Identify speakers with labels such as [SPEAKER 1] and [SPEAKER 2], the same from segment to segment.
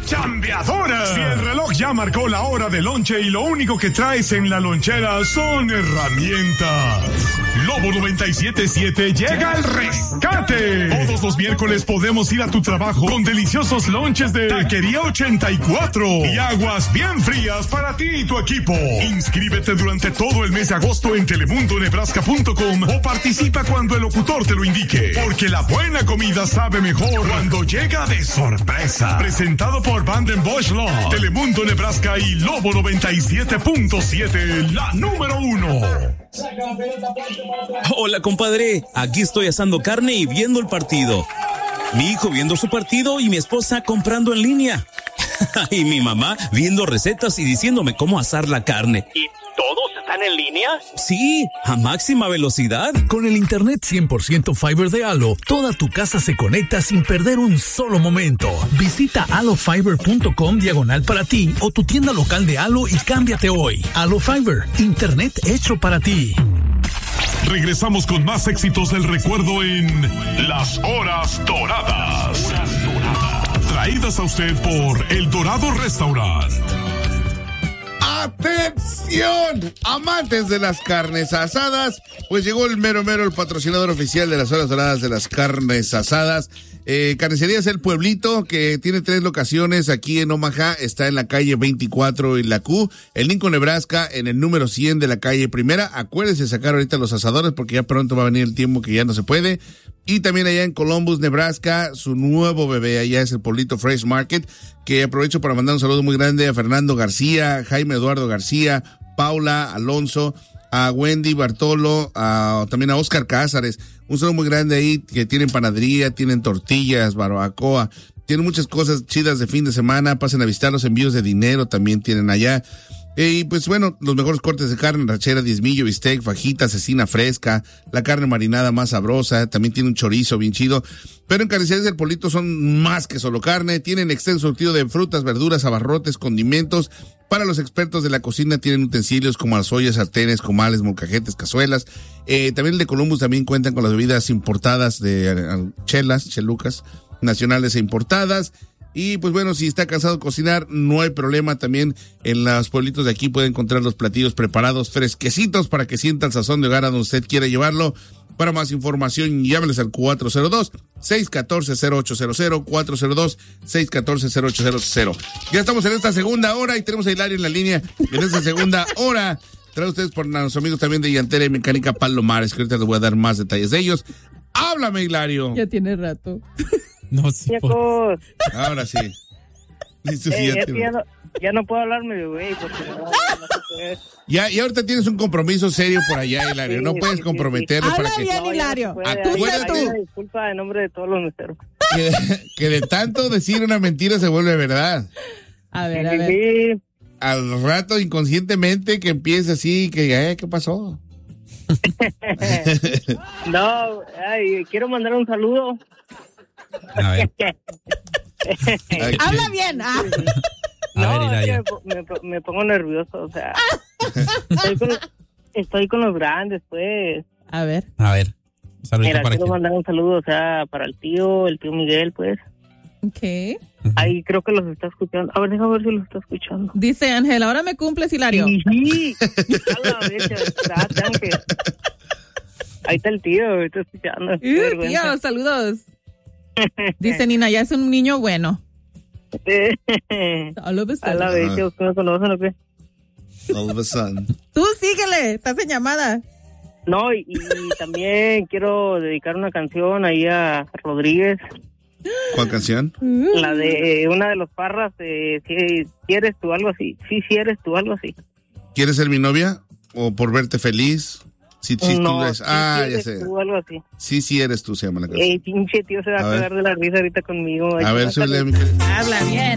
[SPEAKER 1] chambeadora. Si el reloj ya marcó la hora de lonche y lo único que traes en la lonchera son herramientas, Lobo 97.7 llega al rescate. Todos los miércoles podemos ir a tu trabajo con deliciosos lonches de Taquería 84 y aguas bien frías para ti y tu equipo. Inscríbete durante todo el mes de agosto en telemundonebraska.com o participa cuando el locutor te lo indique, porque la buena comida sabe mejor cuando llega de sorpresa. Presentado por Banden Bosch Law, Telemundo Nebraska y Lobo 97.7, la número 1.
[SPEAKER 2] Hola, compadre. Aquí estoy asando carne y viendo el partido. Mi hijo viendo su partido y mi esposa comprando en línea. Y mi mamá viendo recetas y diciéndome cómo asar la carne.
[SPEAKER 3] ¿Y todos están en línea?
[SPEAKER 2] Sí, a máxima velocidad.
[SPEAKER 4] Con el internet 100% Fiber de Allo, toda tu casa se conecta sin perder un solo momento. Visita allofiber.com/ para ti o tu tienda local de Allo y cámbiate hoy. Allo Fiber, internet hecho para ti.
[SPEAKER 1] Regresamos con más éxitos del recuerdo en Las Horas Doradas. Traídas a usted por El Dorado Restaurant.
[SPEAKER 5] ¡Atención! Amantes de las carnes asadas, pues llegó el mero, el patrocinador oficial de las Horas Doradas de las carnes asadas. Carnicerías El Pueblito, que tiene 3 locaciones aquí en Omaha, está en la calle 24 y la Q, en Lincoln, Nebraska, en el número 100 de la calle Primera. Acuérdense sacar ahorita los asadores porque ya pronto va a venir el tiempo que ya no se puede. Y también allá en Columbus, Nebraska, su nuevo bebé allá es el Pueblito Fresh Market, que aprovecho para mandar un saludo muy grande a Fernando García, Jaime Eduardo García, Paula Alonso, a Wendy Bartolo, también a Oscar Cázares. Un saludo muy grande ahí, que tienen panadería, tienen tortillas, barbacoa, tienen muchas cosas chidas de fin de semana. Pasen a visitar, los envíos de dinero también tienen allá. Y pues bueno, los mejores cortes de carne, rachera, diezmillo, bistec, fajita, cecina fresca, la carne marinada más sabrosa, también tiene un chorizo bien chido. Pero en Carnicerías del Pueblito son más que solo carne, tienen extenso surtido de frutas, verduras, abarrotes, condimentos. Para los expertos de la cocina tienen utensilios como las ollas, sartenes, comales, molcajetes, cazuelas. También el de Columbus también cuentan con las bebidas importadas de chelucas, nacionales e importadas. Y pues bueno, si está cansado de cocinar, no hay problema. También en los pueblitos de aquí puede encontrar los platillos preparados fresquecitos para que sienta el sazón de hogar a donde usted quiera llevarlo. Para más información, llámeles al 402-614-0800, 402-614-0800. Ya estamos en esta segunda hora y tenemos a Hilario en la línea. En esta segunda hora, trae ustedes por nuestros amigos también de Llantera y Mecánica Palomares, que ahorita les voy a dar más detalles de ellos. Háblame, Hilario.
[SPEAKER 6] Ya tiene rato.
[SPEAKER 7] No, sí.
[SPEAKER 5] Ahora sí.
[SPEAKER 8] Ya no puedo hablarme, güey, porque no se puede.
[SPEAKER 5] Ya, y ahorita tienes un compromiso serio por allá, Hilario.
[SPEAKER 8] Sí,
[SPEAKER 5] no puedes comprometerte para que...
[SPEAKER 6] Bien, Hilario.
[SPEAKER 5] Acuérdate.
[SPEAKER 8] Una disculpa en nombre de todos los meseros.
[SPEAKER 5] Que de tanto decir una mentira se vuelve verdad.
[SPEAKER 6] A ver.
[SPEAKER 5] Al rato, inconscientemente, que empiece así, que, ¿qué pasó?
[SPEAKER 8] No, quiero mandar un saludo.
[SPEAKER 7] A ver.
[SPEAKER 6] Habla bien.
[SPEAKER 8] Me pongo nervioso, o sea. Estoy con los grandes, pues.
[SPEAKER 6] A ver.
[SPEAKER 8] Mira, quiero mandar un saludo, o sea, para el tío Miguel, pues.
[SPEAKER 6] Ok.
[SPEAKER 8] Ahí creo que los está escuchando. A ver, déjame ver si los está escuchando.
[SPEAKER 6] Dice Ángel, ahora me cumples, Hilario.
[SPEAKER 8] Sí. Ángel. Ahí está el tío, está escuchando.
[SPEAKER 6] Tío, saludos. Dice Nina, ya es un niño bueno.
[SPEAKER 8] A la vez, ¿ustedes me conocen o qué?
[SPEAKER 5] All of a sudden.
[SPEAKER 6] Tú síguele, estás en llamada.
[SPEAKER 8] No, y también quiero dedicar una canción ahí a Rodríguez.
[SPEAKER 5] ¿Cuál canción?
[SPEAKER 8] La de una de los Parras, si eres tú, algo así. Sí, eres tú, algo así.
[SPEAKER 5] ¿Quieres ser mi novia? ¿O por verte feliz? Sí,
[SPEAKER 8] no,
[SPEAKER 5] tú eres.
[SPEAKER 8] Ya
[SPEAKER 5] sé.
[SPEAKER 8] Tú, algo así.
[SPEAKER 5] Sí, eres tú, se llama la canción.
[SPEAKER 8] Pinche tío se va a cagar de la risa ahorita conmigo.
[SPEAKER 5] A ver, súbele.
[SPEAKER 6] Habla bien.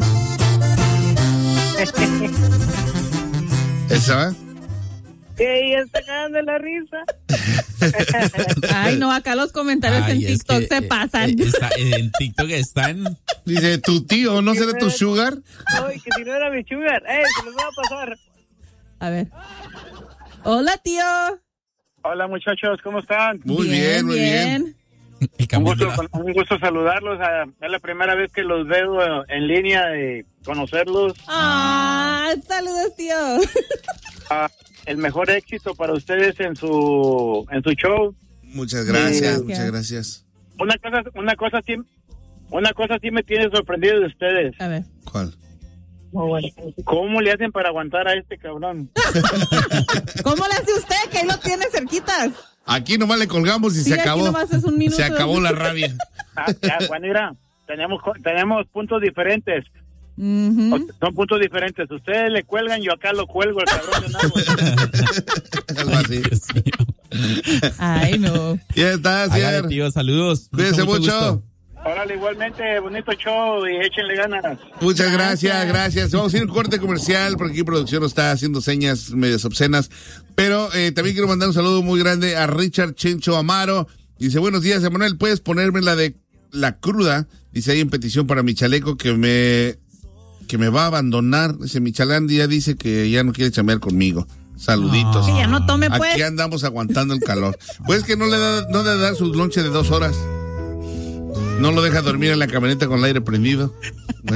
[SPEAKER 5] ¿Esa va?
[SPEAKER 8] Ya está cagando de la risa.
[SPEAKER 6] Ay, no, acá los comentarios en TikTok se pasan.
[SPEAKER 7] En TikTok están...
[SPEAKER 5] Dice, tu tío, ¿no será tu sugar?
[SPEAKER 8] Ay, que si no era mi sugar. Se los va a pasar.
[SPEAKER 6] A ver. Hola, tío.
[SPEAKER 9] Hola, muchachos, ¿cómo están?
[SPEAKER 5] Muy bien.
[SPEAKER 9] Un gusto saludarlos. Es la primera vez que los veo en línea y conocerlos.
[SPEAKER 6] Saludos, tío.
[SPEAKER 9] El mejor éxito para ustedes en su show.
[SPEAKER 5] Muchas gracias, muchas gracias.
[SPEAKER 9] Una cosa sí me tiene sorprendido de ustedes.
[SPEAKER 6] A ver.
[SPEAKER 5] ¿Cuál?
[SPEAKER 9] ¿Cómo le hacen para aguantar a este cabrón?
[SPEAKER 6] ¿Cómo le hace usted que ahí lo tiene cerquitas?
[SPEAKER 5] Aquí nomás le colgamos y
[SPEAKER 6] sí,
[SPEAKER 5] se acabó.
[SPEAKER 6] Es un minuto.
[SPEAKER 5] Se acabó la rabia.
[SPEAKER 9] Bueno, mira, tenemos puntos diferentes. Son puntos diferentes. Ustedes le cuelgan, yo acá lo cuelgo, el cabrón de nada.
[SPEAKER 5] Algo así.
[SPEAKER 6] Ay, no.
[SPEAKER 5] Ya está,
[SPEAKER 7] Hágale, tío, saludos.
[SPEAKER 5] Cuídense mucho.
[SPEAKER 9] Órale, igualmente, bonito show y échenle ganas.
[SPEAKER 5] Muchas gracias. Vamos a ir a un corte comercial porque aquí producción nos está haciendo señas medias obscenas. Pero también quiero mandar un saludo muy grande a Richard Chencho Amaro. Dice, buenos días, Emanuel, ¿puedes ponerme la de La Cruda? Dice ahí en petición para mi chaleco que me va a abandonar. Dice, mi chalán ya dice que ya no quiere chambear conmigo. Saluditos.
[SPEAKER 6] Que ya no tome, pues.
[SPEAKER 5] Aquí andamos aguantando el calor. Pues que no le da su lonche de 2 horas. No lo deja dormir en la camioneta con el aire prendido.